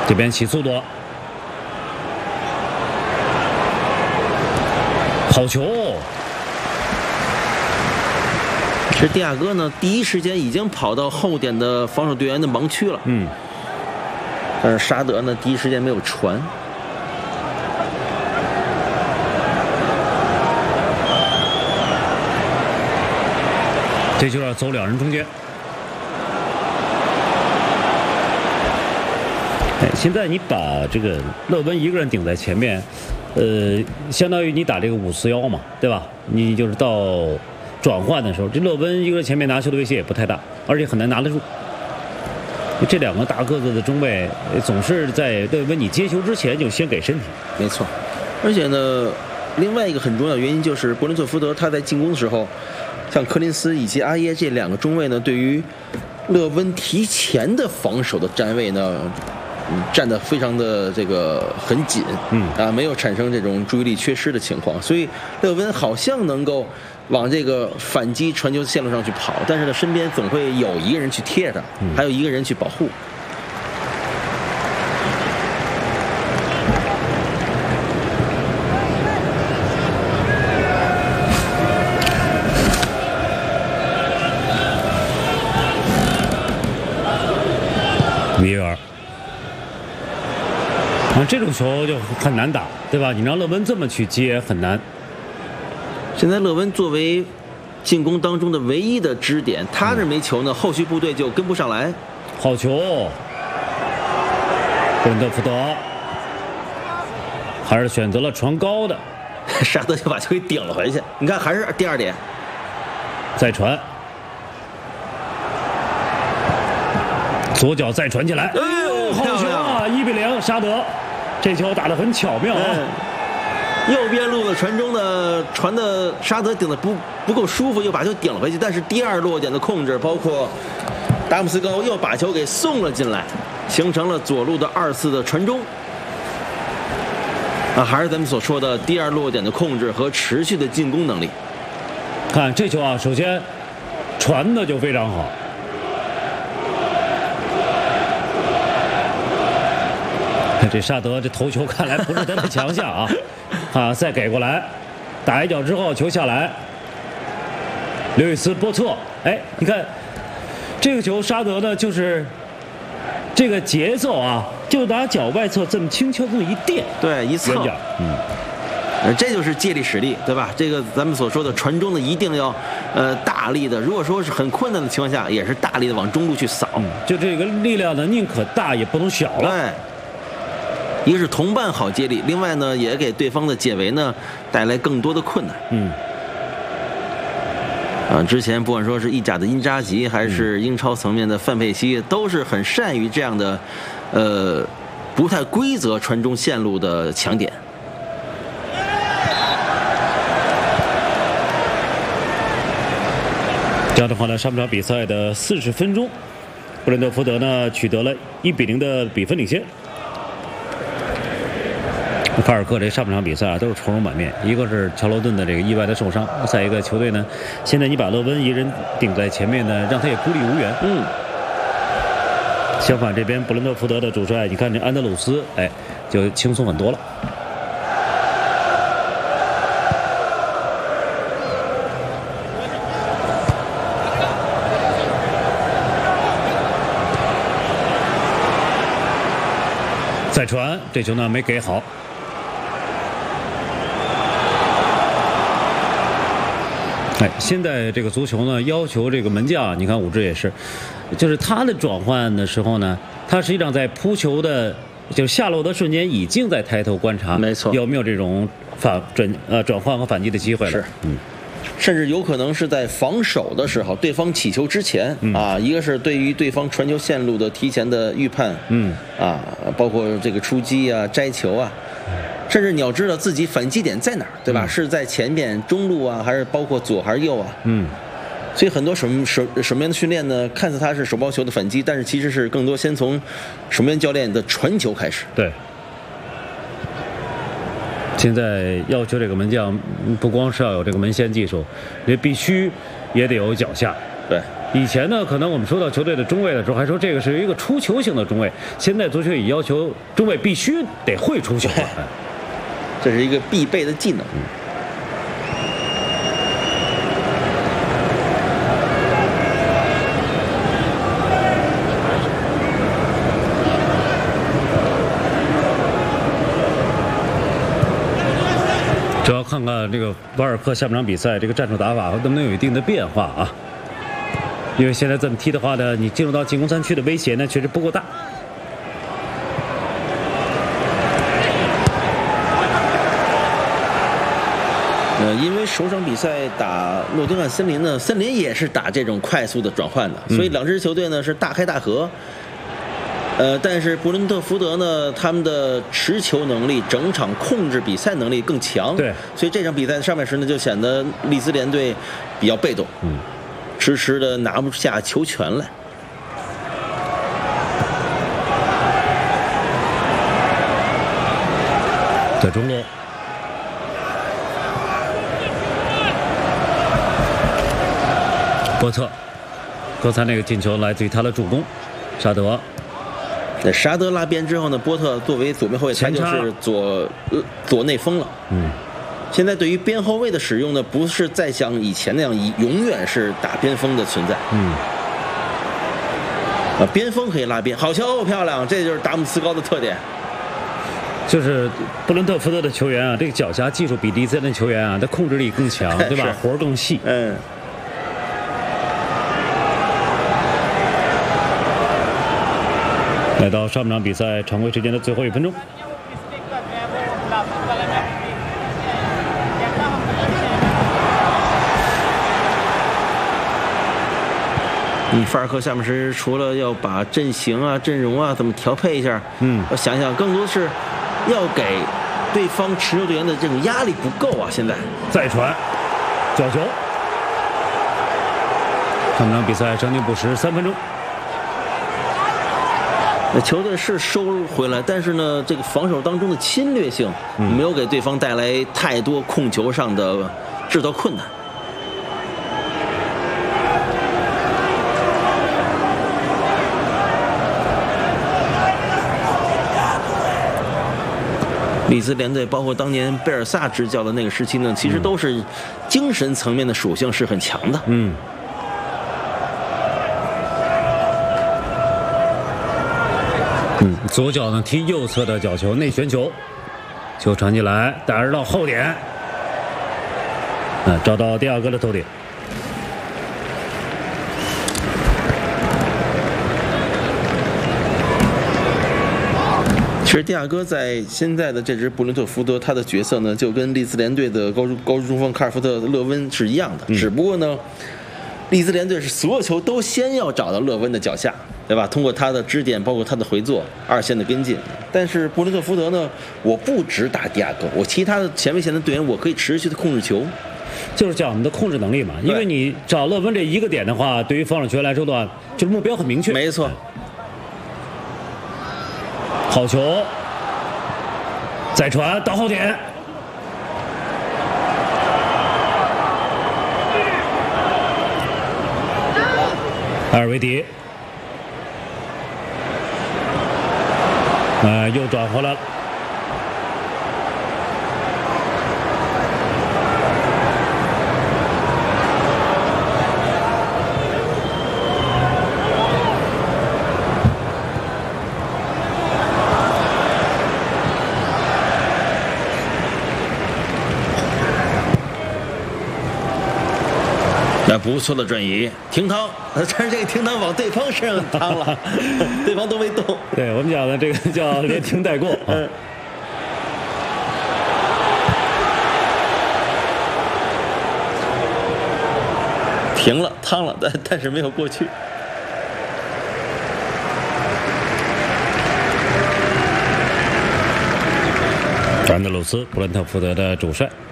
这边起速度了，好球！ 这蒂亚戈呢，第一时间已经跑到后点的防守队员的盲区了。但是沙德呢，第一时间没有传。 这就要走2人中间。现在你把这个勒温一个人顶在前面，相当于你打这个5-4-1嘛，对吧？你就是到转换的时候，这勒温一个人前面拿球的威胁也不太大，而且很难拿得住。这2个大个子的中卫总是在勒温你接球之前就先给身体。 没错，而且呢，另外一个很重要的原因就是伯伦特福德他在进攻的时候，像柯林斯以及阿耶这2个中卫呢，对于勒温提前的防守的站位呢，站得非常的这个很紧，没有产生这种注意力缺失的情况，所以勒温好像能够往这个反击传球线路上去跑，但是呢，身边总会有一个人去贴他，还有一个人去保护。 米尔，这种球就很难打，对吧？你让勒温这么去接很难。 现在勒温作为进攻当中的唯一的支点，他这没球呢，后续部队就跟不上来。 好球，布伦特福德还是选择了传高的， 沙德就把球给顶了回去。你看，还是第2点， 再传。左脚再传起来，好球啊！1-0，沙德，这球打得很巧妙啊。 右边路的传中呢，传的沙德顶的不够舒服，又把球顶了回去。但是第2落点的控制，包括达姆斯高又把球给送了进来，形成了左路的2次的传中。还是咱们所说的第2落点的控制和持续的进攻能力。 看这球啊，首先传的就非常好。这沙德这头球看来不是他的强项啊，再给过来，打一脚之后球下来，刘易斯波特，你看这个球沙德呢就是这个节奏啊，就拿脚外侧这么轻巧这么一垫， 对，一蹭，这就是借力使力，对吧？这个咱们所说的传中呢，一定要大力的，如果说是很困难的情况下，也是大力的往中路去扫， 就这个力量呢，宁可大也不能小了。 对。一个是同伴好接力，另外呢也给对方的解围呢带来更多的困难。之前不管说是意甲的因扎吉，还是英超层面的范佩西，都是很善于这样的不太规则传中线路的强点。 这样的话呢，上半场比赛的40分钟，布伦特福德呢取得了1-0的比分领先。法尔克这上半场比赛都是愁容满面，一个是乔罗顿的这个意外的受伤，再一个球队呢，现在你把勒温一人顶在前面呢，让他也孤立无援。相反这边布伦特福德的主帅，你看这安德鲁斯，就轻松很多了。再传，这球呢没给好。现在这个足球呢，要求这个门将，你看武志也是，就是他的转换的时候呢，他实际上在扑球的就下落的瞬间，已经在抬头观察， 没错， 有没有这种转换和反击的机会了？ 是，甚至有可能是在防守的时候，对方起球之前一个是对于对方传球线路的提前的预判，包括这个出击啊、摘球啊。甚至你要知道自己反击点在哪儿，对吧？是在前面中路啊，还是包括左还是右啊？所以很多守门员的训练呢，看似他是手包球的反击，但是其实是更多先从守门员教练的传球开始。 对。现在要求这个门将不光是要有这个门线技术，也必须也得有脚下。 对。 以前呢，可能我们说到球队的中卫的时候，还说这个是一个出球型的中卫。现在足球也要求中卫必须得会出球， 这是一个必备的技能。 主要看看这个瓦尔科下半场比赛这个战术打法能不能有一定的变化啊？因为现在这么踢的话呢，你进入到进攻3区的威胁呢确实不够大。 因为首场比赛打诺丁汉森林呢，森林也是打这种快速的转换的，所以两支球队呢是大开大合。但是布伦特福德呢，他们的持球能力、整场控制比赛能力更强， 对， 所以这场比赛的上半时呢，就显得利兹联队比较被动，迟迟的拿不下球权来。 在中路，波特，刚才那个进球来自于他的助攻，沙德。 那沙德拉边之后呢，波特作为左边后卫，他就是左内锋了。现在对于边后卫的使用呢，不是再像以前那样永远是打边锋的存在。边锋可以拉边，好球，漂亮，这就是达姆斯高的特点。 就是布伦特福德的球员啊，这个脚下技术比利兹联的球员啊，他控制力更强，对吧？活更细。来到上半场比赛常规时间的最后1分钟， 法尔科下面时除了要把阵型啊、阵容啊怎么调配一下，我想想更多是要给对方持球队员的这种压力不够啊。现在再传，角球。上半场比赛伤停补时3分钟。 球队是收回来，但是呢，这个防守当中的侵略性没有给对方带来太多控球上的制造困难。利兹联队包括当年贝尔萨执教的那个时期呢，其实都是精神层面的属性是很强的。 左脚呢踢右侧的角球，内旋球，球传进来，打入到后点，找到第2个的头顶。 其实第2个在现在的这支布伦特福德，他的角色呢就跟利兹联队的高中中锋卡尔福特勒温是一样的，只不过呢，利兹联队是所有球都先要找到勒温的脚下，对吧？通过他的支点，包括他的回做，2线的跟进。但是布伦特福德呢，我不只打第2个，我其他的前卫线的队员，我可以持续的控制球， 就是讲我们的控制能力嘛。因为你找勒温这1个点的话，对于防守球员来说的话，就是目标很明确。 没错。 好球，再传到后点。埃尔维迪，又转回来了。 不错的转移，停裆，但是这个停裆往对方身上趟了，对方都没动。 对我们讲的这个叫连停带过。 停了，趟了，但是没有过去。 安德鲁斯，布伦特福德的主帅。